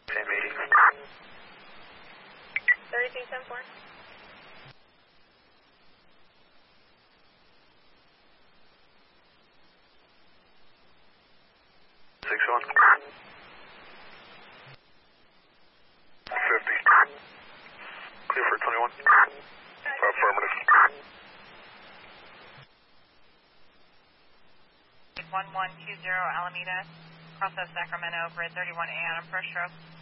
Same meeting. 3374. 61. 50. Clear for 21. Affirmative. 1120 Alameda, Cross of Sacramento, grid 31A on a first stroke.